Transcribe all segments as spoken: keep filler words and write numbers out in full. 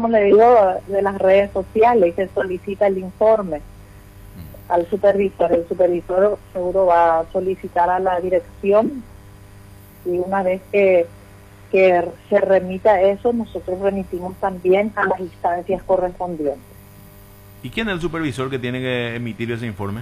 como le digo, de las redes sociales y se solicita el informe al supervisor. El supervisor seguro va a solicitar a la dirección y una vez que, que se remita eso, nosotros remitimos también a las instancias correspondientes. ¿Y quién es el supervisor que tiene que emitir ese informe?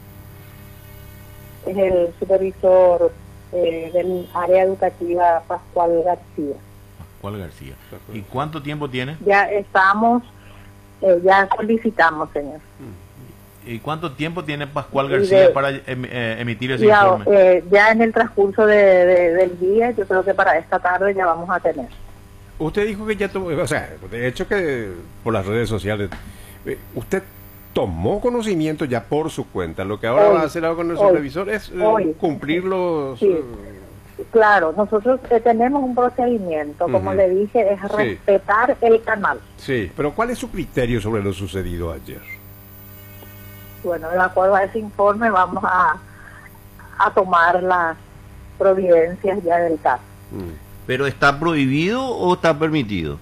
Es el supervisor eh, del área educativa, Pascual García. Pascual García. ¿Y cuánto tiempo tiene? Ya estamos, eh, ya solicitamos, señor. ¿Y cuánto tiempo tiene Pascual García de, para em, eh, emitir ese ya, informe? Eh, ya en el transcurso de, de, del día, yo creo que para esta tarde ya vamos a tener. Usted dijo que ya tomó, o sea, de hecho que por las redes sociales, eh, usted tomó conocimiento ya por su cuenta. Lo que ahora hoy, va a hacer algo con el hoy, supervisor es eh, hoy, cumplir los... Sí. Eh, Claro, nosotros eh, tenemos un procedimiento, como uh-huh. le dije, es sí. respetar el canal. Sí, pero ¿cuál es su criterio sobre lo sucedido ayer? Bueno, de acuerdo a ese informe vamos a, a tomar las providencias ya del caso. Mm. ¿Pero está prohibido o está permitido?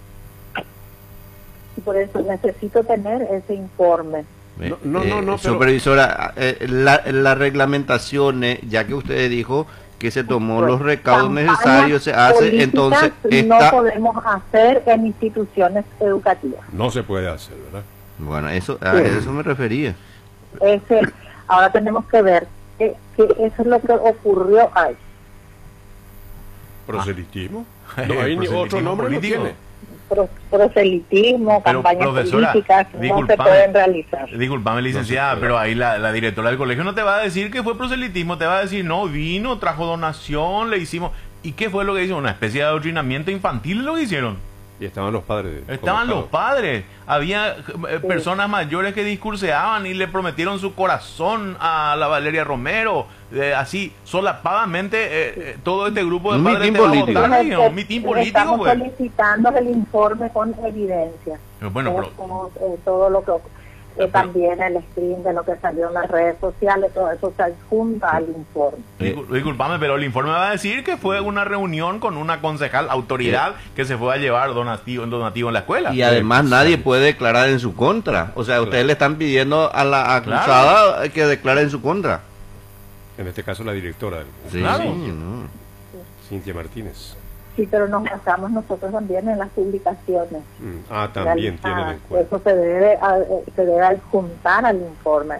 Y por eso necesito tener ese informe. No, no, no, no pero... Supervisora, eh, la, la reglamentación, eh, ya que usted dijo que se tomó pues, los recaudos necesarios, se hace, entonces... No está... podemos hacer en instituciones educativas. No se puede hacer, ¿verdad? Bueno, eso, a sí. eso me refería. Ese, ahora tenemos que ver que, que eso es lo que ocurrió ahí. ¿Proselitismo? No hay ni otro nombre político. No tiene. Pro, proselitismo, pero, campañas políticas no se pueden realizar. Disculpame, licenciada, no pero ahí la, la directora del colegio no te va a decir que fue proselitismo, te va a decir, no, vino, trajo donación, le hicimos... ¿Y qué fue lo que hizo? Una especie de adoctrinamiento infantil lo que hicieron. Y estaban los padres. Estaban los padres. Había eh, sí. personas mayores que discurseaban y le prometieron su corazón a la Valeria Romero. Eh, así, solapadamente, eh, eh, todo este grupo de un padres mitin político. Votar, y, un mitin político. Estamos pues. solicitando el informe con evidencia. Pero bueno, todo, pero, como, eh, todo lo que... Eh, también el stream de lo que salió en las redes sociales, todo eso se adjunta al informe. Disculpame, pero el informe va a decir que fue una reunión con una concejal autoridad sí. que se fue a llevar donativo, donativo en la escuela. Y además sí. nadie puede declarar en su contra. O sea, claro. ustedes le están pidiendo a la acusada claro. que declare en su contra. En este caso la directora. Sí, claro. sí, no. Cintia Martínez. Sí, pero nos basamos nosotros también en las publicaciones. Mm. Ah, también tienen en cuenta. Eso se debe, se debe adjuntar al informe.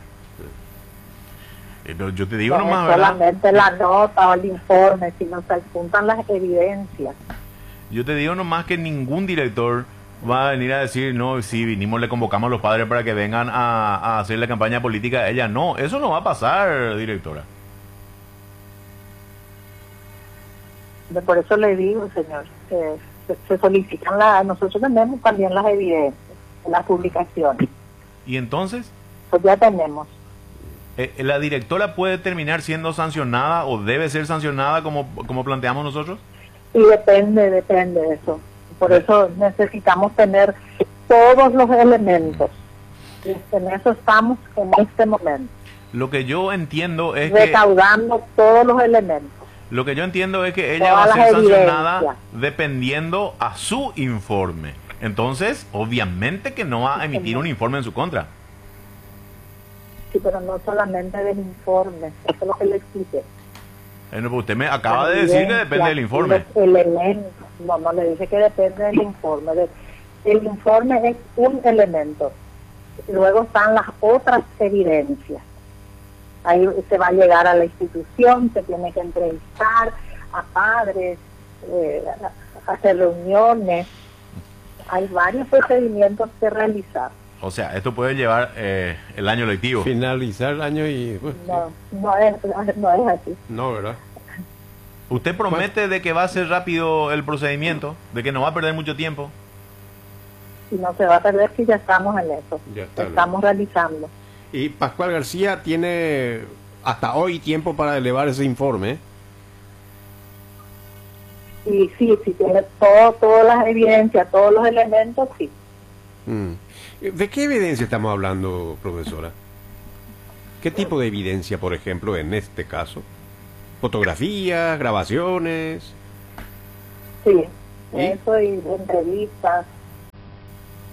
Eh, yo te digo no nomás, es solamente ¿verdad? La nota o el informe, sino se adjuntan las evidencias. Yo te digo nomás que ningún director va a venir a decir, no, si vinimos le convocamos a los padres para que vengan a, a hacer la campaña política a ella. No, eso no va a pasar, directora. Por eso le digo, señor, eh, se, se solicitan, la, nosotros tenemos también las evidencias, las publicaciones. ¿Y entonces? Pues ya tenemos. Eh, ¿La directora puede terminar siendo sancionada o debe ser sancionada como, como planteamos nosotros? Y depende, depende de eso. Por eso necesitamos tener todos los elementos. Y en eso estamos en este momento. Lo que yo entiendo es recaudando que... todos los elementos. Lo que yo entiendo es que ella va a ser sancionada dependiendo a su informe. Entonces, obviamente que no va a emitir un informe en su contra. Sí, pero no solamente del informe, eso es lo que le expliqué. Bueno, pues usted me acaba de decir que depende del informe. Los elementos, no, no le dije que depende del informe. El informe es un elemento. Luego están las otras evidencias. Ahí se va a llegar a la institución, se tiene que entrevistar a padres, eh, a hacer reuniones. Hay varios procedimientos que realizar. O sea, esto puede llevar eh, el año lectivo. Finalizar el año y... Pues, no, no es, no es así. No, ¿verdad? ¿Usted promete de que va a ser rápido el procedimiento? ¿De que no va a perder mucho tiempo? Y no se va a perder si ya estamos en eso. Ya está, estamos ¿no? realizando. Y Pascual García tiene hasta hoy tiempo para elevar ese informe. Y sí, sí tiene todo, todas las evidencias, todos los elementos, sí. Mm. ¿De qué evidencia estamos hablando, profesora? ¿Qué tipo de evidencia, por ejemplo, en este caso? ¿Fotografías, grabaciones? Sí, ¿y? Eso y entrevistas.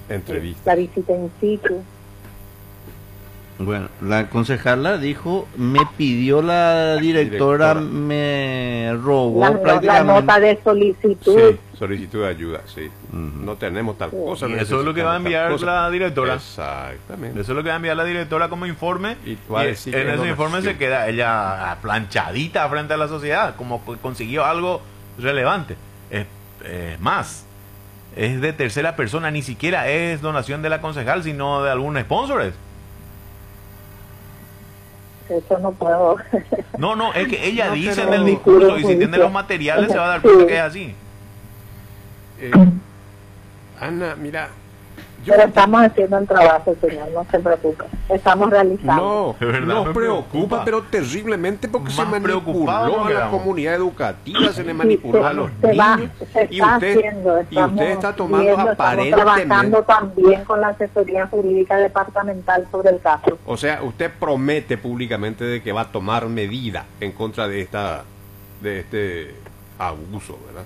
Entrevista. La visita in situ. Bueno, la concejala dijo, me pidió la directora, Directora. me robó La, la prácticamente. nota de solicitud. Sí, solicitud de ayuda, sí. Ujú. No tenemos tal cosa. Y no eso es lo que va a necesitamos tal enviar cosa. la directora. Exactamente. Eso es lo que va a enviar la directora como informe. Y Y, va a decir que en es ese donación. informe se queda ella planchadita frente a la sociedad, como que consiguió algo relevante. Es, es más, es de tercera persona, ni siquiera es donación de la concejal, sino de algún sponsor. Eso no puedo. No, no, es que ella No, dice pero- en el discurso y si tiene los materiales se va a dar cuenta que es así. Eh, Ana, mira. Yo Pero estamos haciendo el trabajo, señor, no se preocupe. Estamos realizando. No, De verdad, nos me preocupa, preocupa. pero terriblemente porque se Más preocupado manipuló nos a la quedamos. comunidad educativa, se le manipuló se- a los se va- niños se y está usted, haciendo, y estamos usted está tomando viendo, estamos aparentemente, trabajando también con la asesoría jurídica departamental sobre el caso. o sea, usted promete públicamente de que va a tomar medida en contra de esta, de este abuso, ¿verdad?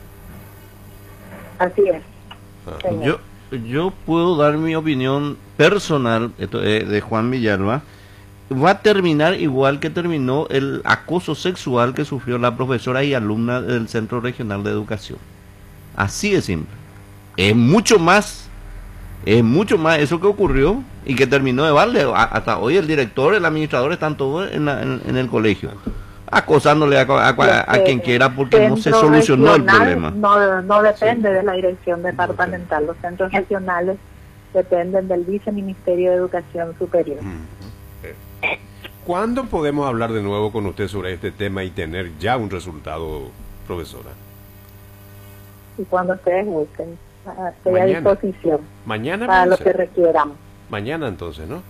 Así es. Ah. señor. Yo, yo puedo dar mi opinión personal, esto es de Juan Villalba. Va a terminar igual que terminó el acoso sexual que sufrió la profesora y alumna del Centro Regional de Educación. Así de simple. Es mucho más, es mucho más eso que ocurrió y que terminó de balde. A- Hasta hoy el director, el administrador están todos en, la- en- en el colegio, acosándole a, a- a- a quien quiera porque no se Centro solucionó el regional problema. No, no depende de la dirección departamental. Los centros regionales dependen del Viceministerio de Educación Superior. ¿Cuándo podemos hablar de nuevo con usted sobre este tema y tener ya un resultado, profesora? Y cuando ustedes busquen, ah, estoy a Mañana. disposición Mañana, para lo Monse. que requieran. Mañana entonces, ¿no?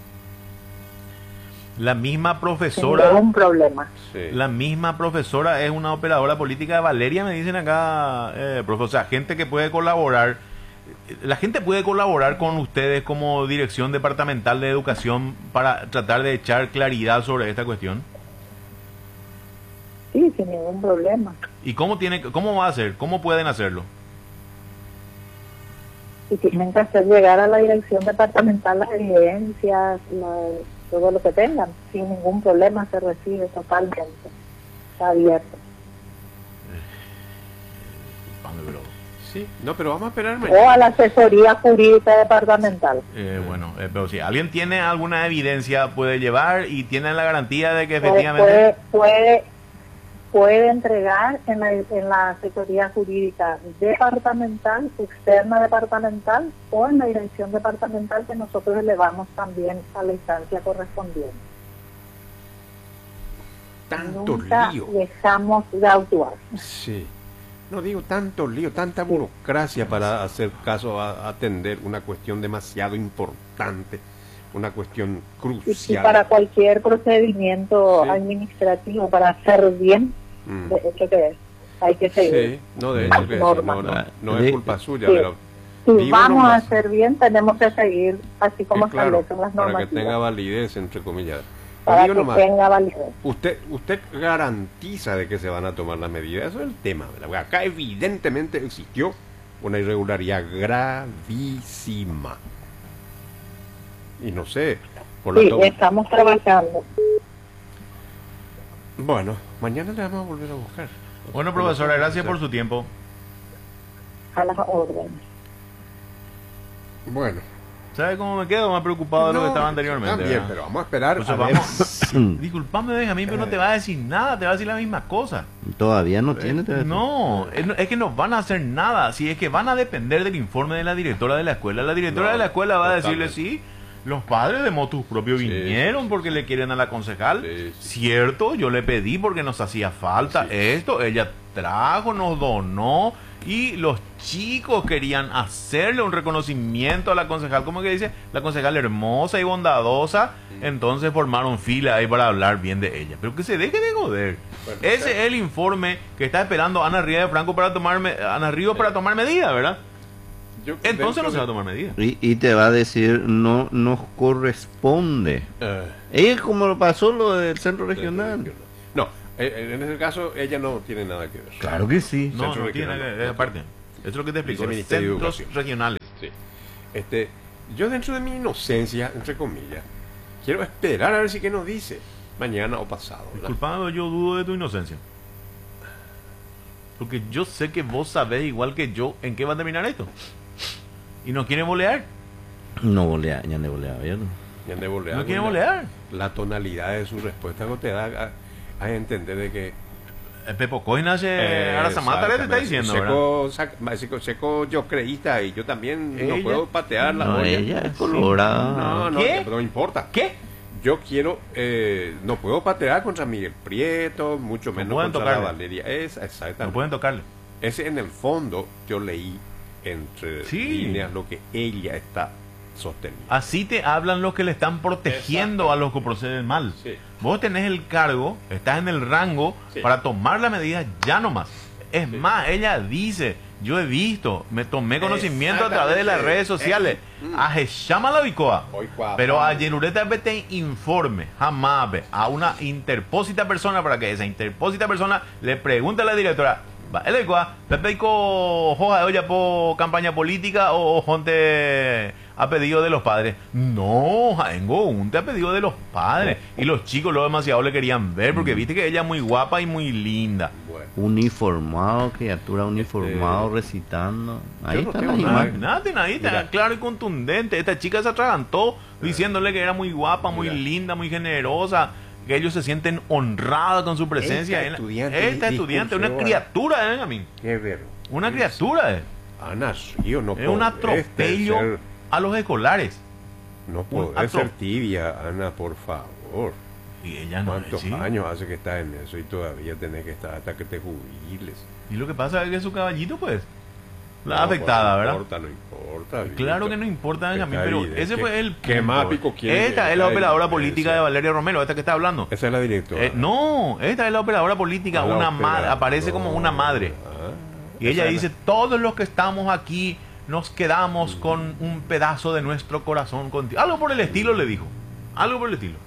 La misma Sin profesora, ningún problema. Sí. la misma profesora es una operadora política de Valeria, me dicen acá, eh, profe, o sea, gente que puede colaborar. La gente puede colaborar con ustedes como Dirección Departamental de Educación para tratar de echar claridad sobre esta cuestión. Sí, sin ningún problema. ¿Y cómo tiene, cómo va a hacer? ¿Cómo pueden hacerlo? Y tienen que hacer llegar a la dirección departamental las evidencias, la- todo lo que tengan. Sin ningún problema se recibe totalmente. Está abierto. Sí, no, pero vamos a esperar O mañana. a la asesoría jurídica departamental. Eh, bueno, eh, pero si alguien tiene alguna evidencia puede llevar y tienen la garantía de que Puede, efectivamente... puede, puede, puede entregar en la, en la asesoría jurídica departamental, externa departamental o en la dirección departamental que nosotros elevamos también a la instancia correspondiente. Tanto Nunca lío. dejamos de actuar. Sí. No digo tanto lío, tanta burocracia para hacer caso a atender una cuestión demasiado importante, una cuestión Y, y crucial. para cualquier procedimiento Sí. administrativo, para hacer bien, Mm. de hecho que es, hay que seguir. Sí, no de hecho que sí, Norma. no, no, no es De- culpa suya, Sí. pero Si digo vamos a nomás, hacer bien, tenemos que seguir así como que claro, establecen las para que normativas. tenga validez, entre comillas. para Digo que nomás, tenga validez. usted, usted garantiza de que se van a tomar las medidas, eso es el tema, ¿verdad? Porque acá evidentemente existió una irregularidad gravísima. Y no sé, por la Sí, toma- estamos trabajando. Bueno, mañana le vamos a volver a buscar. Bueno, profesora, gracias por su tiempo. A las órdenes. Bueno, ¿Sabe cómo me quedo? Más preocupado de lo que no, estaba anteriormente. también, ¿verdad? pero vamos a esperar. O sea, a ver vamos- si- Disculpame, Benjamín, pero no te va a decir nada, te va a decir la misma cosa. Todavía no tiene. todavía- No, es es que no van a hacer nada. Si es que van a depender del informe de la directora de la escuela. La directora No, de la escuela va a totalmente. decirle, sí, los padres de motus propios Sí, vinieron sí, porque le quieren a la concejal. Sí, sí. Cierto, yo le pedí porque nos hacía falta Sí. esto. Ella trajo, nos donó. Y los chicos querían hacerle un reconocimiento a la concejal, como que dice, la concejal hermosa y bondadosa. Entonces formaron fila ahí para hablar bien de ella. Pero que se deje de joder. Bueno, Ese claro. es el informe que está esperando Ana Ríos de Franco para tomar me- Ana Ríos para tomar medidas, ¿verdad? Yo Entonces dentro no se va a de- tomar medidas. Y, y te va a decir, no nos corresponde. Eh, Es como lo pasó lo del centro regional. No, eh, en ese caso ella no tiene nada que ver. Claro que sí. No, Centro no tiene regional, que no. ver, es aparte. Eso es lo que te explico. Viceministerio de Centros Educación. regionales. Sí. Este, yo dentro de mi inocencia, entre comillas, quiero esperar a ver si qué nos dice mañana o pasado. Disculpado, yo dudo de tu inocencia. Porque yo sé que vos sabés igual que yo en qué va a terminar esto. Y no quieren bolear. No volea, ya no volea, ¿verdad? Ya de bolear, No quieren la, bolear. la tonalidad de su respuesta que te da a, a entender de que El Pepo Coina se Eh, Arasamata le está diciendo, ¿verdad? seco, sac- seco, seco, yo creísta y yo también Ella- no puedo patear la No, olla. ella es colorada. No, no, ¿Qué? no, no importa. ¿Qué? Yo quiero, eh, no puedo patear contra Miguel Prieto, mucho menos pueden contra la tocarle. Valeria. Es, exactamente. No pueden tocarle. Ese en el fondo yo leí entre Sí. líneas lo que ella está sosteniendo. Así te hablan los que le están protegiendo Exacto. a los que proceden mal. Sí. Vos tenés el cargo, estás en el rango Sí. para tomar la medida ya nomás. Es Sí. más, ella dice, yo he visto, me tomé conocimiento a través de las Exactamente. redes sociales. Mm. A llama la bicoa. Hoy, cuá, Pero pa. a Yenureta te informe, jamás ve, a una interpósita persona para que esa interpósita persona le pregunte a la directora. Va, el ecoa, Pepe Ico, hoja de olla por campaña política o jonte a pedido de los padres. No, Jaengo, un te a pedido de los padres. Y los chicos lo demasiado le querían ver porque viste que ella es muy guapa y muy linda. Bueno, Uniformado, criatura uniformado, recitando. Ahí yo no están tengo las nada. imágenes. Nada, ahí está Mira. claro y contundente. Esta chica se atragantó diciéndole que era muy guapa, muy Mira. linda, muy generosa, que ellos se sienten honrados con su presencia. Esta En la- estudiante, esta di- estudiante, discurso, una criatura, ¿eh, Benjamín? qué ver. Una criatura, ¿eh? Ana Río, no Es un podés atropello ser- a los escolares. no un podés ser atro- tibia, Ana, por favor. Y ella no ¿Cuántos es, ¿sí? años hace que estás en eso y todavía tenés que estar hasta que te jubiles? Y lo que pasa es que su caballito, pues, la No, afectada, pues, ¿verdad? No importa, no importa. Claro Víctor. que no importa, Benjamín, Está pero evidente. ese fue el ¿Qué más punto. pico quiere? Esta es la Está operadora evidente. política de Valeria Romero, esta que está hablando. Esa es la directora. Eh, no, esta es la operadora política, Ah, la una madre, operadora. aparece como una madre. Ah, Y esa ella es la- dice, todos los que estamos aquí nos quedamos con un pedazo de nuestro corazón contigo. Algo por el estilo le dijo. Algo por el estilo.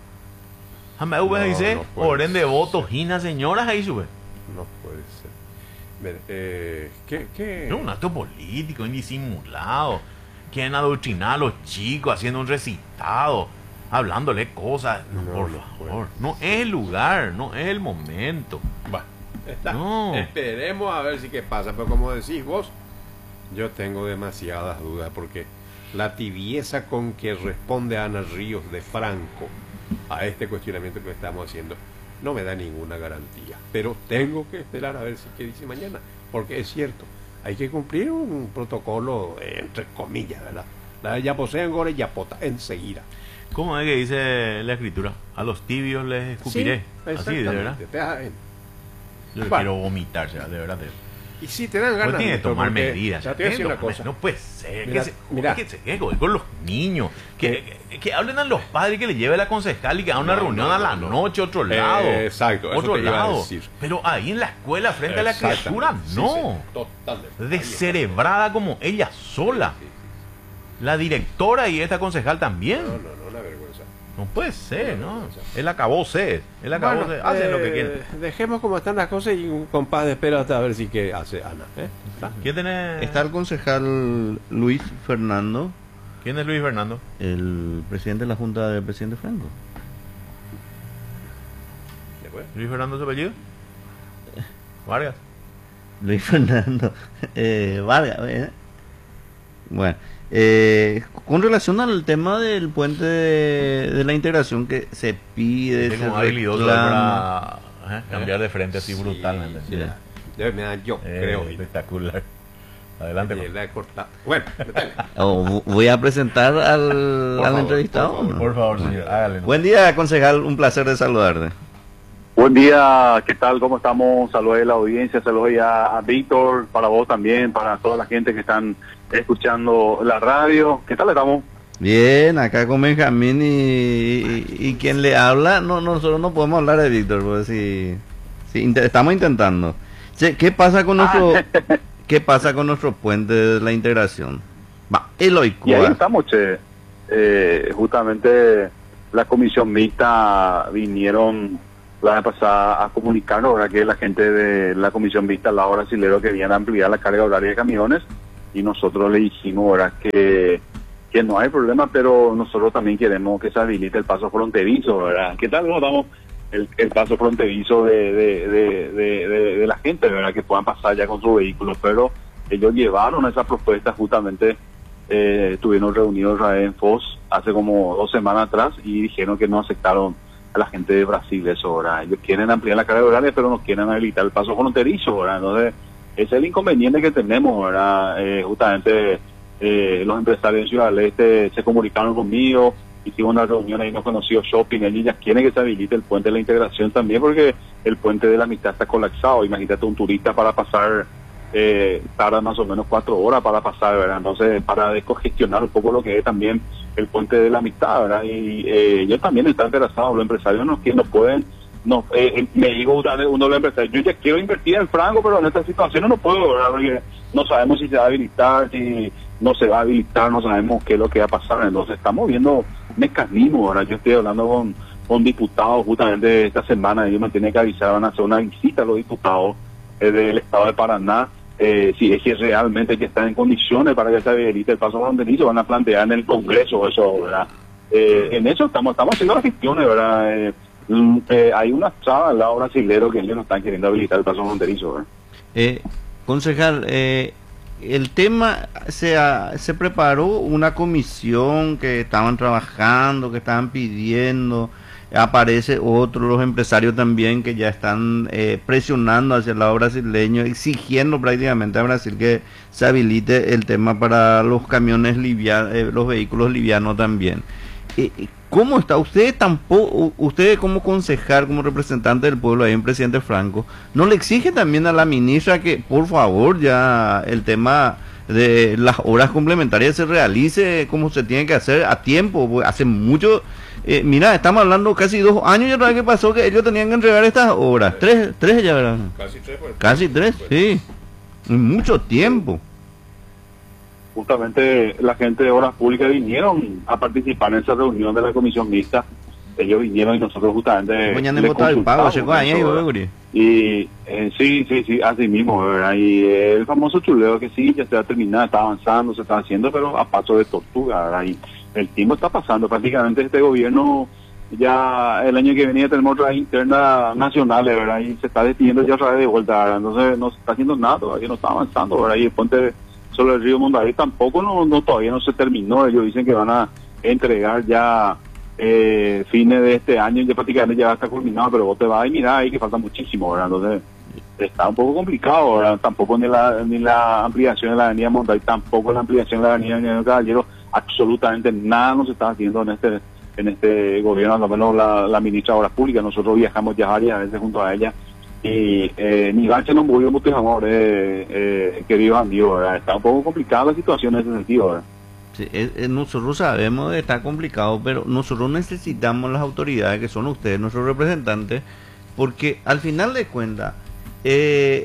Jamás No, dice, no puede orden de ser. voto, Gina, señoras, ahí sube. No puede ser. Ver, eh, ¿qué, qué? Es un acto político, indisimulado. Quieren adoctrinar a los chicos haciendo un recitado, hablándole cosas. No, No, por no favor. puede No es el lugar, no es el momento. Va, está. No. Esperemos a ver si qué pasa. Pero como decís vos, yo tengo demasiadas dudas porque la tibieza con que responde Ana Ríos de Franco a este cuestionamiento que estamos haciendo no me da ninguna garantía. Pero tengo que esperar a ver si qué dice mañana. Porque es cierto, hay que cumplir un protocolo, eh, entre comillas, ¿verdad? La ya poseen gore ya pota enseguida. ¿Cómo es que dice la escritura? A los tibios les escupiré. Así, de verdad. exactamente. Te- Yo Bueno. quiero vomitar, ya, de verdad. Y si te dan Pues ganas tiene que Víctor, tomar porque- medidas. ya te voy a decir No, una cosa. No puede ser. Mira, que se, mira. que se que con los niños. Que, que, que hablen a los padres, que le lleve la concejal y que haga una No, reunión no, a la no, no. noche, otro Eh, lado. exacto, eso Otro te iba a lado. decir. Pero ahí en la escuela, frente a la Exactamente. criatura, Sí, no. sí, totalmente. Descerebrada como ella sola. Sí, sí, La directora y esta concejal sí. también. No, no, no, una vergüenza. No puede ser, No, ¿no? no, no, no. Él acabó sed. Él acabó Bueno, sed. Hacen lo que eh, quieren. Dejemos como están las cosas y un compás de espera hasta ver si qué hace Ana. ¿eh? ¿Está? ¿Quién tiene? Está el concejal Luis Fernando, ¿Quién es Luis Fernando? el presidente de la Junta del presidente Franco. Después. ¿Luis Fernando su apellido? Vargas. Luis Fernando eh, Vargas. ¿eh? Bueno, eh, con relación al tema del puente de, de la integración que se pide, Es se como habilidoso reclama. para ¿eh? cambiar de frente así Sí, brutalmente. sí. Ya. Debe- me da- yo Eh, creo. espectacular. Adelante. Y pues. la he cortado. Bueno, dale. Oh, voy a presentar al, Por al favor, entrevistado. por favor, ¿no? Por favor, señor, hágale. Buen día, concejal. Un placer de saludarte. Buen día, ¿qué tal? ¿Cómo estamos? Saludos a la audiencia, saludos ya a Víctor, para vos también, para toda la gente que están escuchando la radio. ¿Qué tal estamos? Bien, acá con Benjamín y, y, y quien le habla, no, no, nosotros no podemos hablar de Víctor, porque si, si inte- estamos intentando. Che, ¿qué pasa con nuestro, qué pasa con nuestro puente de la integración? Va, Eloicua. Y ahí estamos, che. Eh, justamente la comisión mixta vinieron la vez pasada a comunicarnos, ¿verdad? Que la gente de la comisión mixta, la hora brasilero, querían ampliar la carga horaria de camiones y nosotros le dijimos, ¿verdad? Que que no hay problema, pero nosotros también queremos que se habilite el paso fronterizo, ¿verdad? ¿Qué tal nos damos el, el paso fronterizo de, de, de, de, de, de la gente, ¿verdad? Que puedan pasar ya con sus vehículos, pero ellos llevaron esa propuesta justamente, eh, estuvieron reunidos en Foz hace como dos semanas atrás y dijeron que no aceptaron a la gente de Brasil eso, ¿verdad? Ellos quieren ampliar la carga horaria, pero no quieren habilitar el paso fronterizo, ¿verdad? Entonces, ese es el inconveniente que tenemos, ¿verdad? Eh, justamente eh, los empresarios de Ciudad del Este se comunicaron conmigo, hicimos una reunión ahí, nos conoció Shopping, ellos ya quieren que se habilite el puente de la integración también, porque el puente de la mitad está colapsado. Imagínate un turista para pasar, eh, tarda más o menos cuatro horas para pasar, ¿verdad? Entonces, para descongestionar un poco lo que es también el puente de la mitad, ¿verdad? Y eh, ellos también están interesados, los empresarios no, que no pueden. No, eh, me digo uno de los empresarios, yo ya quiero invertir en franco, pero en esta situación no puedo, ¿verdad? Porque no sabemos si se va a habilitar, si no se va a habilitar, no sabemos qué es lo que va a pasar. Entonces estamos viendo mecanismos, ¿verdad? Yo estoy hablando con, con diputados justamente esta semana, ellos me tienen que avisar, van a hacer una visita a los diputados eh, del estado de Paraná, eh, si es que realmente que están en condiciones para que se habilite el paso fronterizo, van a plantear en el Congreso eso, ¿verdad? Eh, en eso estamos, estamos haciendo las gestiones, ¿verdad? Eh, Eh, hay una traba al lado brasilero que ellos no están queriendo habilitar el paso fronterizo. ¿eh? Eh, concejal, eh, el tema, se, ha, se preparó una comisión que estaban trabajando, que estaban pidiendo, aparece otro, los empresarios también que ya están eh, presionando hacia el lado brasileño, exigiendo prácticamente a Brasil que se habilite el tema para los camiones livianos, eh, los vehículos livianos también. Eh, ¿Cómo está? Usted tampoco, usted como concejal, como representante del pueblo ahí en Presidente Franco, ¿no le exige también a la ministra que por favor ya el tema de las horas complementarias se realice como se tiene que hacer a tiempo? Porque hace mucho, eh, mira, estamos hablando casi dos años ya ¿verdad? Que pasó que ellos tenían que entregar estas horas, tres, tres ya ¿verdad? Casi tres, pues. Casi tres, sí, mucho tiempo. Justamente la gente de Obras Públicas vinieron a participar en esa reunión de la comisión mixta. Ellos vinieron y nosotros justamente les consultamos. Y eh, sí, sí, sí, así mismo, ¿verdad? Y eh, el famoso chuleo que sí, ya se va a terminar, está avanzando, se está haciendo, pero a paso de tortuga, ¿verdad? Y el tiempo está pasando. Prácticamente este gobierno ya el año que venía tenemos otras internas nacionales, ¿verdad? Y se está despidiendo ya otra vez de vuelta, ¿verdad? Entonces no se está haciendo nada, todavía no está avanzando, ¿verdad? Y el puente sobre el río Mondarí tampoco no, no todavía no se terminó. Ellos dicen que van a entregar ya eh, fines de este año, ya prácticamente ya está culminado, pero vos te vas y mirá ahí que falta muchísimo, ¿verdad? Entonces está un poco complicado, ¿verdad? Tampoco ni la ni la ampliación de la avenida Mondarí, tampoco la ampliación de la avenida Ñeño Caballero, absolutamente nada nos está haciendo en este en este gobierno, al menos la, la ministra de Obras Públicas. Nosotros viajamos ya varias veces junto a ella y eh, ni Gache no murió mucho amor, eh, eh, querido amigo, ¿verdad? Está un poco complicada la situación en ese sentido, ¿verdad? Sí, es, es, nosotros sabemos que está complicado, pero nosotros necesitamos las autoridades que son ustedes, nuestros representantes, porque al final de cuentas eh,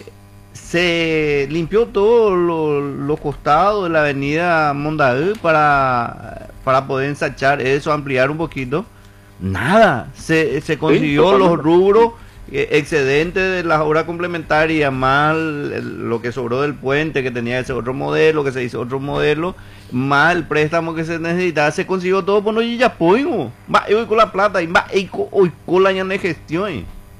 se limpió todos los lo costados de la avenida Mondaí para, para poder ensachar eso, ampliar un poquito. Nada, se, se consiguió sí, los rubros excedente de las obras complementarias más el, lo que sobró del puente que tenía ese otro modelo, que se hizo otro modelo, más el préstamo que se necesitaba, se consiguió todo por no y ya apoyo más hoy con la plata y más hoy con la de gestión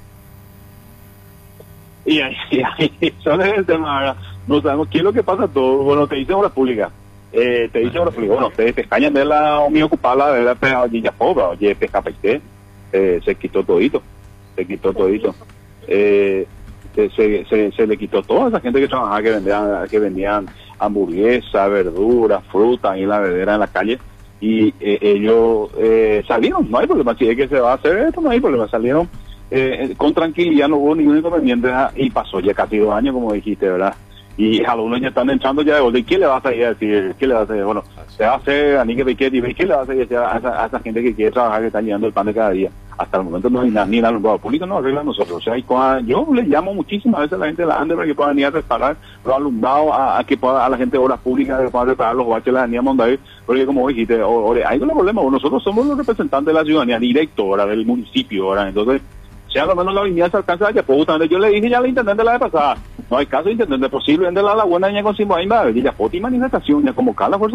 y ahí, y ahí eso es el tema, ¿verdad? No sabemos qué es lo que pasa todo. Bueno, te dice Obras Públicas, eh, te dice Obras Públicas, bueno, te pescañan de la o mi ocupada de la oye ya pobre, oye pesca pesqué, eh, se quitó todito se quitó todito, eh, se, se, se le quitó toda esa gente que trabajaba, que vendían, que vendían hamburguesas, verduras, frutas ahí en la verdadera en la calle, y eh, ellos eh, salieron, no hay problema, si es que se va a hacer esto, no hay problema, salieron eh, con tranquilidad, no hubo ningún inconveniente, y pasó ya casi dos años, como dijiste, ¿verdad? Y algunos ya están entrando ya de vuelta. ¿Y qué le vas a ir a decir? ¿Qué le vas a decir? Bueno, se va a hacer a Nique Piquetti. ¿Qué le vas a decir a esa, a esa gente que quiere trabajar, que está llevando el pan de cada día? Hasta el momento no hay nada, ni la alumbrado público no arregla nosotros. O sea, y cuando, yo le llamo muchísimas veces a la gente de la ANDE para que puedan venir a reparar los alumbrados, a, a que pueda, a la gente de obras públicas que puedan reparar los baches de la avenida Mondaí. Porque como dijiste, hay un problema. Nosotros somos los representantes de la ciudadanía, directo, ahora del municipio, ahora. Entonces, si a lo menos la avenida se alcanza ya, pues justamente yo le dije ya al intendente la vez pasada, no hay caso de intendente posible, de la laguna ya con Simbaimba, ya poti manifestación, ya convocar a la fuerza,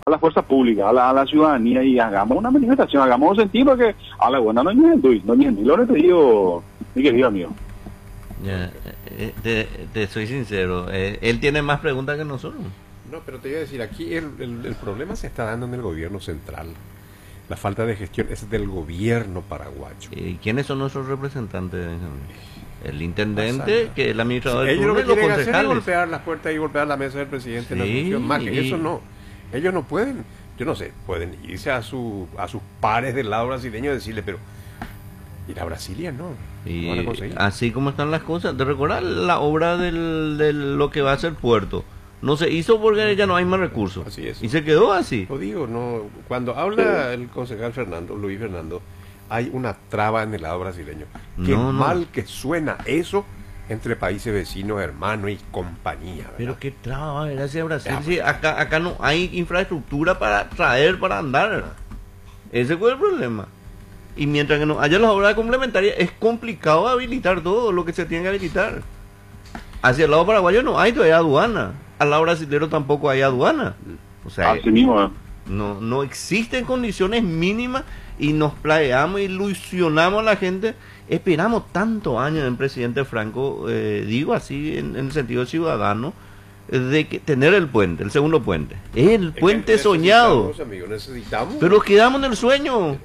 a la fuerza pública, a la, a la ciudadanía y hagamos una manifestación, hagamos un sentido porque a la buena no es ni no ni ni lo te digo, mi querido amigo. Ya, eh, te, te soy sincero, eh, él tiene más preguntas que nosotros. No, pero te voy a decir, aquí el, el, el problema se está dando en el gobierno central. La falta de gestión es del gobierno paraguayo. ¿Y quiénes son nuestros representantes? El intendente, que el administrador sí, del ellos turno, lo que y los quieren hacer es concejales. golpear las puertas y golpear la mesa del presidente, Sí, la función más que y... eso no. Ellos no pueden, yo no sé, pueden irse a su a sus pares del lado brasileño y decirle, pero ir a Brasilia no. Y no van a conseguir. así como están las cosas, te recordar la obra del, del lo que va a ser puerto. No se hizo porque ya no hay más recursos. Así es. Y se quedó así. Lo digo, no, cuando habla el concejal Fernando, Luis Fernando, hay una traba en el lado brasileño. Qué No, no. mal que suena eso entre países vecinos, hermanos y compañía, ¿verdad? Pero qué traba, gracias a Brasil. Ya, Sí, acá, acá no hay infraestructura para traer, para andar. Ese fue el problema. Y mientras que no haya las obras complementarias, es complicado habilitar todo lo que se tiene que habilitar. Hacia el lado paraguayo no hay todavía aduana. Al lado brasilero tampoco hay aduana. O sea, Así mismo, ¿eh? no, no existen condiciones mínimas y nos planeamos, ilusionamos a la gente. Esperamos tantos años en el presidente Franco, eh, digo así en, en el sentido ciudadano, de que tener el puente, el segundo puente. El Es que puente soñado. necesitamos, amigo, necesitamos. Pero quedamos en el sueño.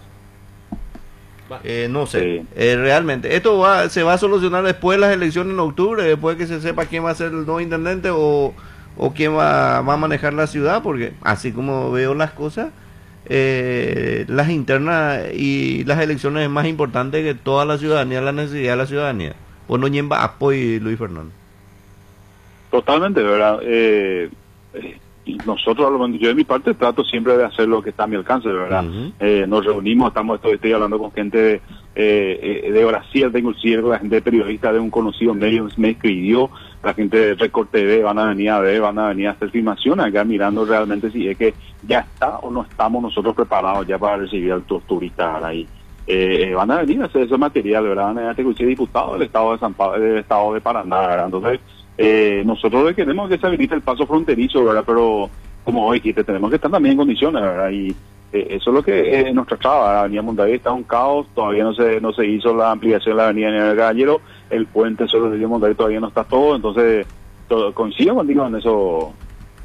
Eh, no sé, Sí. eh, realmente. Esto va, se va a solucionar después de las elecciones en octubre, después que se sepa quién va a ser el nuevo intendente o, o quién va, va a manejar la ciudad, porque así como veo las cosas, eh, las internas y las elecciones es más importante que toda la ciudadanía, la necesidad de la ciudadanía. Pues no lleva apoyo, Luis Fernando. Totalmente, ¿verdad? Eh, eh, y nosotros, a lo menos, yo de mi parte trato siempre de hacer lo que está a mi alcance, ¿verdad? Uh-huh. eh, nos reunimos, estamos estoy, estoy hablando con gente de, eh, de Brasil, tengo el cierre, la gente periodista de un conocido medio me escribió, la gente de Record T V van a venir a ver, van a venir a hacer filmaciones acá mirando realmente si es que ya está o no estamos nosotros preparados ya para recibir a los turistas ahí. Eh, eh, van a venir a hacer ese material, ¿verdad? Van a venir a ser diputados del estado de San Pablo, del estado de Paraná, ¿verdad? Entonces, Eh, nosotros le queremos que se habilite el paso fronterizo, ¿verdad? Pero como hoy dijiste, tenemos que estar también en condiciones, ¿verdad? Y eh, eso es lo que es eh, nuestra traba. La avenida Mondaví está un caos, todavía no se no se hizo la ampliación de la avenida General Gallero, el puente sobre la avenida Mondaví todavía no está todo, entonces todo, coincido contigo en eso.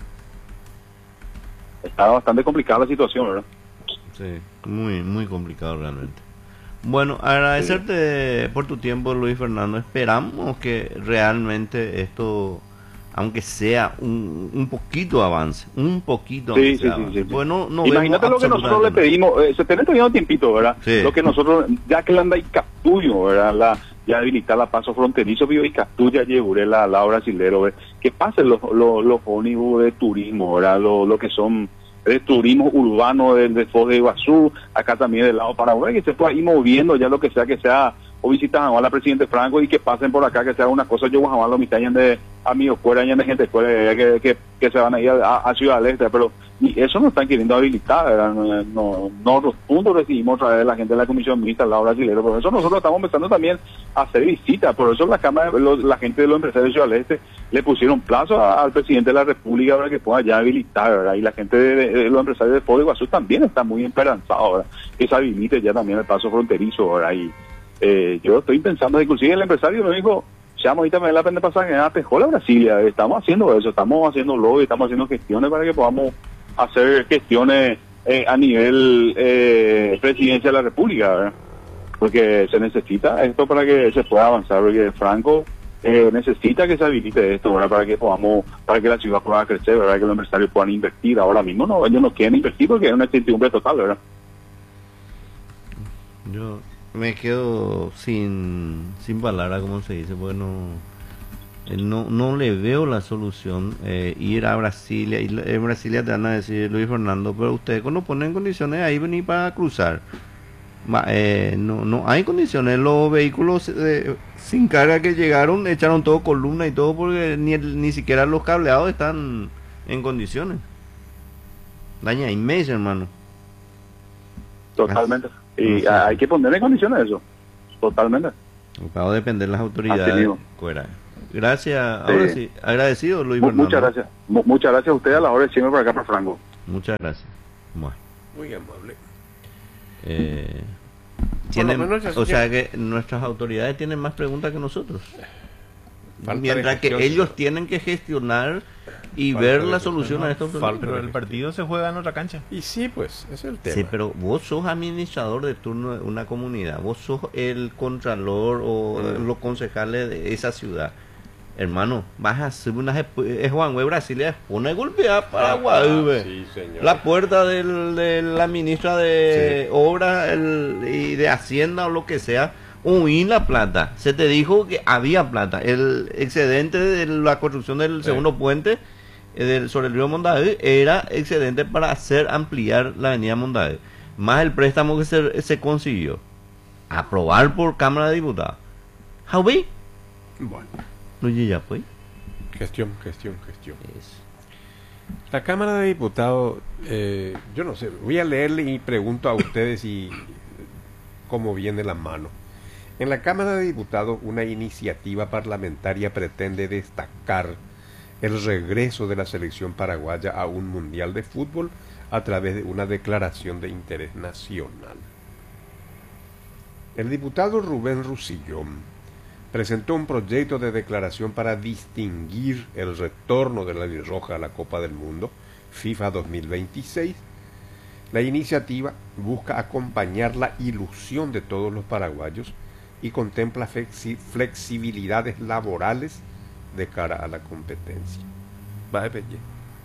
Está bastante complicada la situación, ¿verdad? Sí, muy, muy complicado realmente. Bueno, agradecerte sí. por tu tiempo, Luis Fernando. Esperamos que realmente esto, aunque sea un, un poquito avance, un poquito sí, sí, avance. Sí, sí, bueno, no imagínate lo que nosotros le pedimos, eh, se tiene tenido tiempito, ¿verdad? Sí. Lo que nosotros, ya que la anda y captuyo, ¿verdad? La, ya habilitar la paso fronterizo, vivo y captuya, llevaré la, la brasilero, ¿verdad? Que pasen los, los, los ómnibus de turismo, ¿verdad? Lo, lo que son de turismo urbano de, de Foz de Iguazú, acá también del lado Paraguay, que se pueda ir moviendo ya lo que sea, que sea, o visitan a la presidente Franco y que pasen por acá, que sea una cosa, yo voy a lo mitad de amigos fuera, de gente fuera, que, que, que se van a ir a, a Ciudad del Este, pero y eso no están queriendo habilitar, ¿verdad? No, no, no puntos recibimos otra vez la gente de la Comisión Mixta al lado brasilero, por eso nosotros estamos empezando también a hacer visitas, por eso la Cámara, los, la gente de los empresarios de Ciudad del Este le pusieron plazo a, al presidente de la República para que pueda ya habilitar, ¿verdad? Y la gente de, de, de los empresarios de Foz de Iguazú también está muy esperanzado, ¿verdad? Que se habilite ya también el paso fronterizo, ¿verdad? Y eh, yo estoy pensando, inclusive el empresario me dijo, llamo ahorita me la pende pasar a Tejola, Brasilia, estamos haciendo eso, estamos haciendo lobby, estamos haciendo gestiones para que podamos hacer gestiones eh, a nivel eh, presidencia de la República, ¿verdad? Porque se necesita esto para que se pueda avanzar, porque Franco eh, necesita que se habilite esto, ¿verdad? Para que podamos, para que la ciudad pueda crecer, ¿verdad? Que los empresarios puedan invertir. Ahora mismo no, ellos no quieren invertir porque es una incertidumbre total, ¿verdad? Yo me quedo sin sin palabras, como se dice, porque no, no, no le veo la solución. Eh, ir a Brasilia, y en Brasilia te van a decir, Luis Fernando, pero ustedes cuando ponen condiciones ahí venir para cruzar, Ma, eh, no, no hay condiciones. Los vehículos eh, sin carga que llegaron echaron todo columna y todo porque ni, el, ni siquiera los cableados están en condiciones. Daña inmensa, hermano. Totalmente. Y no sé. Hay que poner en condiciones eso. Totalmente. Para depender de las autoridades. Gracias. Sí. Ahora sí, agradecido, Luis M Fernando. Muchas gracias. M muchas gracias a ustedes a la hora de siempre por acá para Franco. Muchas gracias. Bueno. Muy amable. Eh, tienen, menos ya- o sea que nuestras autoridades tienen más preguntas que nosotros. Falta Mientras de que gestión. ellos tienen que gestionar y Falta ver de la gestión, solución ¿no? a estos Falta problemas. Pero de el gestión. partido se juega en otra cancha. Y sí, pues, ese es el tema. Sí, pero vos sos administrador de turno de una comunidad, vos sos el contralor o Mm. los concejales de esa ciudad. Hermano, vas a hacer una es Juan Güey Brasilia, pone a golpear a Paraguay, Ah, ve. sí, señor. La puerta del, de la ministra de Sí. Obras el- y de Hacienda o lo que sea, huí la plata. Se te dijo que había plata. El excedente de la construcción del Sí. segundo puente eh, del, sobre el río Mondavi era excedente para hacer ampliar la avenida Mondavi. Más el préstamo que se, se consiguió. Aprobar por Cámara de Diputados. ¿How we? Bueno, No llega, pues. gestión, gestión, gestión. Es- La Cámara de Diputados, eh, yo no sé, voy a leerle y pregunto a ustedes y cómo viene la mano. En la Cámara de Diputados, una iniciativa parlamentaria pretende destacar el regreso de la selección paraguaya a un mundial de fútbol a través de una declaración de interés nacional. El diputado Rubén Rusillón presentó un proyecto de declaración para distinguir el retorno de la Albirroja a la Copa del Mundo, FIFA dos mil veintiséis. La iniciativa busca acompañar la ilusión de todos los paraguayos y contempla flexi- flexibilidades laborales de cara a la competencia. Va a depender.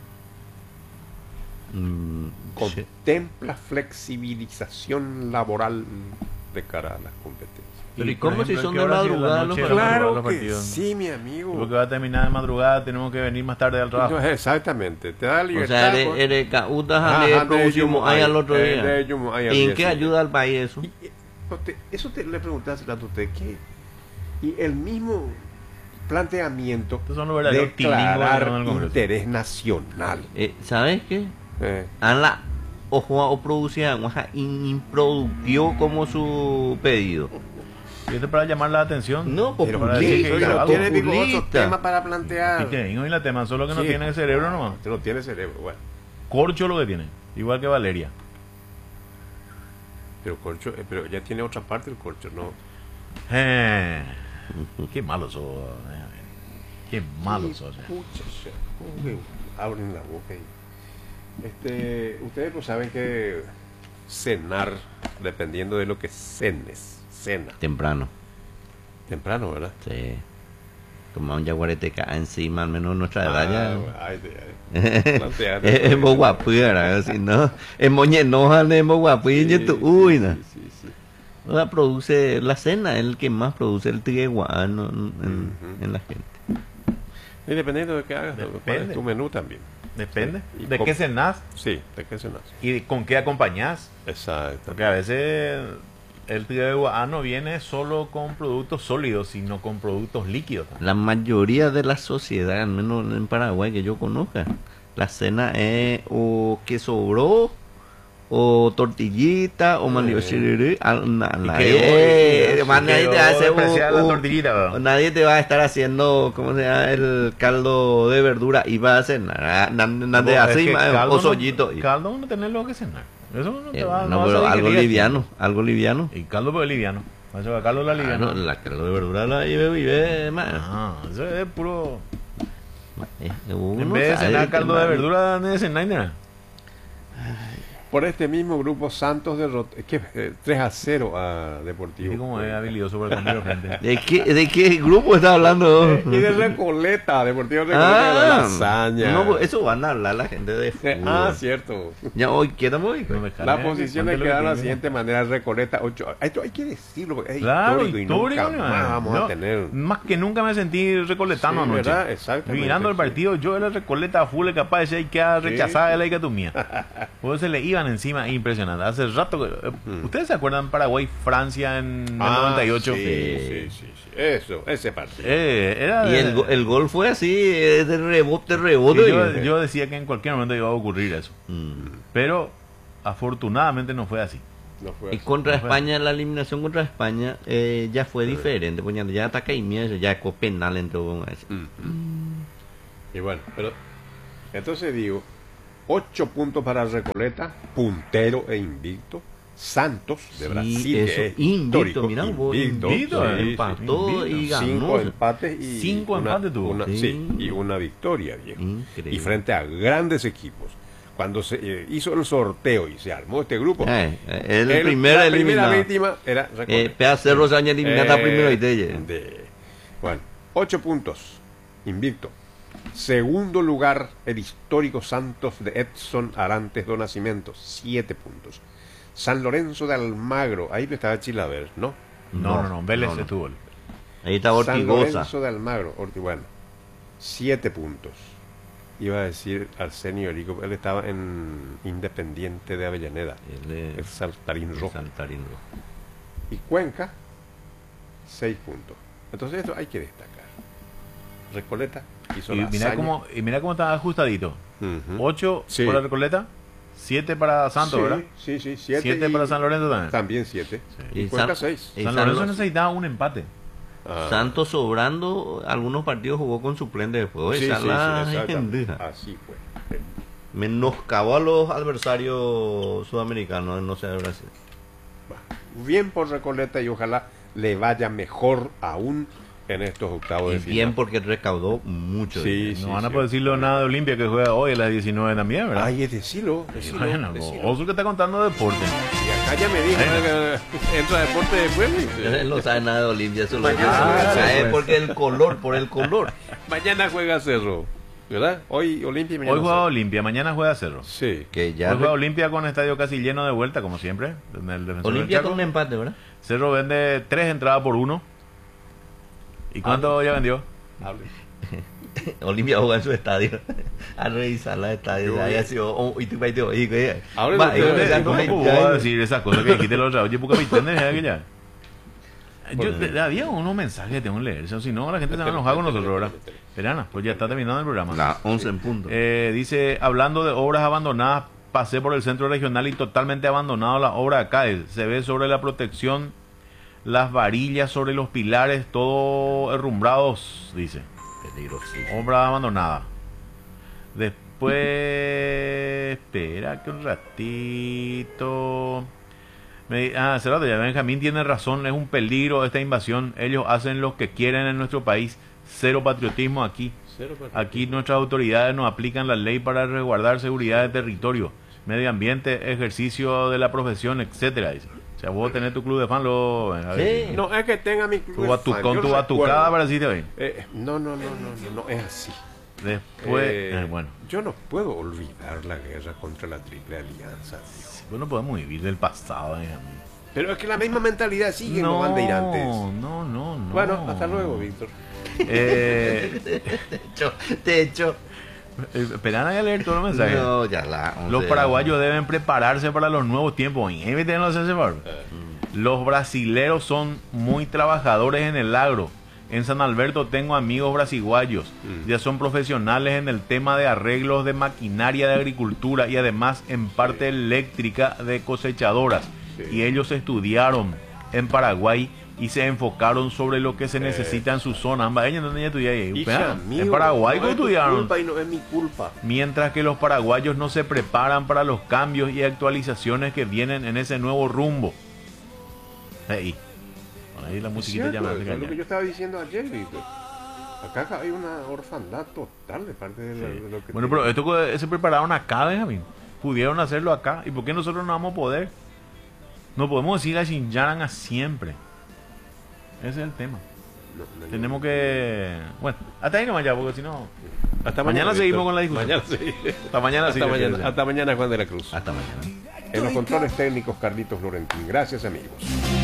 Mm, sí. Contempla flexibilización laboral de cara a la competencia. Pero ¿y por cómo si ejemplo, son ¿qué de hora ha sido la madrugada noche los de la partidos? madrugada Claro los que partidos? sí, mi amigo. Porque va a terminar de madrugada, tenemos que venir más tarde al trabajo. No, exactamente, te da O libertad. sea, eres, pues. eres cautas Ajá, ale, de producimos Yumo ahí hay, al otro eh, día. de Yumo hay al ¿Y en día qué siguiente. ayuda al país eso? Y, eh, no te- eso te, le pregunté hace rato a usted, ¿qué? Y el mismo planteamiento Estos son los de verdaderos tilingos que declarar tenemos en el Congreso. interés nacional. Eh, ¿Sabes qué? Eh, Han la ojo o producía oja improductió como su pedido. Y esto es para llamar la atención. No, Pero para populista, decir que Pero yo hago. tiene digo, otro populista. tema para plantear. Y que vengo y la tema, solo que no Sí. tiene cerebro nomás. Usted no tiene cerebro, bueno. Corcho lo que tiene, igual que Valeria. Pero corcho, eh, pero ya tiene otra parte el corcho, ¿no? Eh, qué malo sos. eh, Qué malo sos. eh. Pucha, ¿cómo que abren la boca y... Este, ustedes pues saben que cenar, dependiendo de lo que cenes, cena, Temprano. temprano, ¿verdad? Sí. Tomar un yaguareteca encima, al menos nuestra edad Ah, ya. ay, ay, ay. Planteate. Es muy guapo, ¿verdad? Si no, es moñenoja, es muy guapo. Y Sí, tú, uy, no. sí, sí, sí. O sea, produce la cena, el que más produce el tigueguano en, en, Ujú. en la gente. Y dependiendo de qué hagas, Depende. cuál es tu menú también. Depende Sí. Y de com- qué cenás Sí, de qué cenas. y con qué acompañás. Exacto. Porque a veces el tigueguano viene solo con productos sólidos, sino con productos líquidos. La mayoría de la sociedad, al menos en Paraguay que yo conozca, la cena es o que sobró, o tortillita, o malio Eh. chirirí, al- na- Y nadie, que- eh, más y nadie que te va a hacer un- despreciar la un- tortillita, ¿verdad? nadie te va a estar haciendo, ¿cómo se llama? El caldo de verdura y va a hacer nada, na- na- de Es así, que ma- caldo o sollito. No, caldo no tenés lo que cenar. Eso no te Eh, va, no, vas a pero saber algo qué día liviano, algo liviano. es. Y caldo pero liviano. Eso es caldo la Ah, liviano. no, la caldo de verdura la vive, vive más. Ah, eso es puro. Eh, uno En vez de sabe cenar el caldo tema. de verdura, no es cenar nada. Por este mismo grupo, Santos derrotó ¿qué? Eh, tres a cero a Deportivo. Y como es habilidoso por el cambio de frente. ¿De qué, ¿De qué grupo está hablando? Y de Recoleta, Deportivo Recoleta de la lasaña. no, pues, eso van a hablar la gente de Eh, fútbol. ah, cierto. Ya hoy quedamos hoy. No me jale, Las posiciones ponte lo quedaron de que la tiene. siguiente manera: Recoleta ocho. Esto hay que decirlo, porque es Claro, histórico, histórico, y nunca ¿no? más vamos No, a tener. Más que nunca me sentí recoletano Sí, anoche. ¿verdad? Exactamente, Mirando el sí. partido, yo era recoleta full capaz de decir hay que rechazada de la icatumía. Pues se le iban encima, impresionante. Hace rato que- eh, Mm. ¿Ustedes se acuerdan Paraguay-Francia en el Ah, noventa y ocho? Sí, sí, sí, sí. Eso, ese partido. Eh, era Y el, go- el gol fue así, eh, de rebote, rebote. y yo, y- yo decía que en cualquier momento iba a ocurrir eso. Mm. Pero afortunadamente no fue así. No fue Y así. contra No fue. España, la eliminación contra España eh, ya fue diferente. Pues ya, ya ataca y miedo, ya con penal entró con eso. Mm. Y bueno, pero entonces digo, ocho puntos para Recoleta, puntero e invicto. Santos de Sí, Brasil, eso, que es invicto, histórico, mirá vos, invicto, invicto, sí, empató sí, y ganó. cinco empates y Cinco una, empates tuvo. una- Sí. sí, y una victoria, viejo. Increíble. Y frente a grandes equipos. Cuando se eh, hizo el sorteo y se armó este grupo, Eh, eh, el, el- primer la eliminado. primera víctima era Recoleta. Eh, Pea Cerro se añade eliminada Eh, primero y te de- Bueno, ocho puntos, invicto. Segundo lugar, el histórico Santos de Edson Arantes do Nascimento, siete puntos. San Lorenzo de Almagro, ahí no estaba Chilaver, ¿no? No, no, no, Vélez no, no. estuvo. Ahí está San Ortigosa. Lorenzo de Almagro, Orti, bueno, siete puntos. Iba a decir Arsenio Erico, él estaba en Independiente de Avellaneda, El, eh, el Saltarín Rojo. Saltarín Rojo. Y Cuenca, seis puntos. Entonces esto hay que destacar. Recoleta hizo Y la mira hazaña. cómo, y mira cómo está ajustadito. Ujú. ocho Sí. para Recoleta, siete para Santos, Sí, ¿verdad? Sí, sí, siete. siete y- para San Lorenzo también. También siete. Sí. Y Cuenca San- seis. y San San Lorenzo Lo- necesitaba un empate. Ah. Santos sobrando, algunos partidos jugó con suplente después. Sí, Esa sí, la sí, exactamente. gendeja. Así fue. Menoscabó a los adversarios sudamericanos, no sé de Brasil. Va. Bien por Recoleta y ojalá le vaya mejor aún en estos octavos Y de final. bien porque recaudó mucho. Sí, dinero. sí, No van a sí. poder decirlo nada de Olimpia que juega hoy a las diecinueve también, ¿verdad? Ay, es decirlo, decirlo, bueno, decirlo. Oso que está contando deporte. Y acá ya me dijo Bueno. que entra deporte después. Él no sabe nada de Olimpia, eso lo Mañana- sabe Ah, porque el color, por el color. Mañana juega Cerro, ¿verdad? Hoy Olimpia y mañana Hoy juega Cerro. Olimpia, mañana juega Cerro. Sí. Que ya Hoy juega Olimpia con estadio casi lleno de vuelta, como siempre. En el Defensor del Olimpia Chaco. con un empate, ¿verdad? Cerro vende tres entradas por uno. ¿Y cuánto ya vendió? Hable. Olimpia juega en su estadio. A revisar la estadio. Yo- Ahí ha sido. oh, y tú, y tú, y tú, Ahora va, no y te- uno ya no ¿Cómo hay- puedo ya hay- decir esas cosas que dijiste la otra vez? Oye, porque capitán de aquella. Yo, Bueno. te- había unos mensajes que tengo que leer, si no la gente se va a enojar con nosotros ahora. Verana, pues ya está terminando el programa. La once en punto. Eh, dice, hablando de obras abandonadas, pasé por el centro regional y totalmente abandonado la obra acá. Eh, Se ve sobre la protección, las varillas sobre los pilares, todo herrumbrados, dice. Peligrosísimo. Obra abandonada. Después, espera que un ratito. Me, ah, Cerrato, ya Benjamín tiene razón, es un peligro esta invasión. Ellos hacen lo que quieren en nuestro país. Cero patriotismo aquí. Aquí nuestras autoridades nos aplican la ley para resguardar seguridad de territorio, medio ambiente, ejercicio de la profesión, etcétera. Dice. O sea, vos tenés tu club de fan, lo, a ver, Sí. No, es que tenga mi club tu de batu- fan, con yo tu lo batucada recuerdo. para decirte hoy. Eh, no, no, no, no, no, no, es así. Después, Eh, eh, bueno, Yo no puedo olvidar la guerra contra la Triple Alianza, tío. pues no podemos vivir del pasado, Benjamín. Pero es que la misma mentalidad sigue, no van de ir antes. no, no, no. Bueno, hasta luego, Víctor. Eh, Te echo. Te echo. eh, esperan a leer todos los mensajes. No, ya la. once Los de paraguayos deben prepararse para los nuevos tiempos. Y eviten los ese favor. Los brasileros son muy trabajadores en el agro. En San Alberto tengo amigos brasiguayos. Mm. Ya son profesionales en el tema de arreglos de maquinaria de agricultura y además en parte eléctrica de cosechadoras. Sí. Y ellos estudiaron en Paraguay y se enfocaron sobre lo que se necesita en su zona. Amba, ella no tenía estudiado ahí. Hija, Vea, amigo, en Paraguay no no es tu estudiaron. culpa y no es mi culpa. Mientras que los paraguayos no se preparan para los cambios y actualizaciones que vienen en ese nuevo rumbo. Ahí, ahí la Es musiquita cierto, ya me hace eso es lo callar. que yo estaba diciendo ayer, Víctor. Acá hay una orfandad total de parte de, la- Sí. de lo que... Bueno, tiene. pero esto que se prepararon acá, Benjamín. Pudieron hacerlo acá. ¿Y por qué nosotros no vamos a poder? No podemos decir a Xinjiang a siempre. Ese es el tema. No, no, Tenemos no. que... Bueno, hasta ahí nomás ya, porque si no... Hasta mañana Víctor. seguimos con la discusión. Mañana sí. Hasta mañana sí. Hasta yo quiero mañana, decir. hasta mañana, Juan de la Cruz. Hasta mañana. En los controles técnicos, Carlitos Lorentín. Gracias, amigos.